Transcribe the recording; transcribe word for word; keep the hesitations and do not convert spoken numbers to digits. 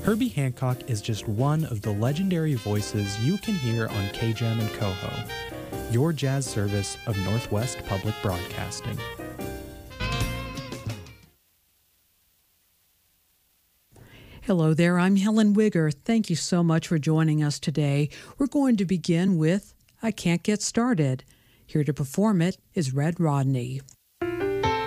Herbie Hancock is just one of the legendary voices you can hear on K J A M and Coho, your jazz service of Northwest Public Broadcasting. Hello there, I'm Helen Wigger. Thank you so much for joining us today. We're going to begin with I Can't Get Started. Here to perform it is Red Rodney.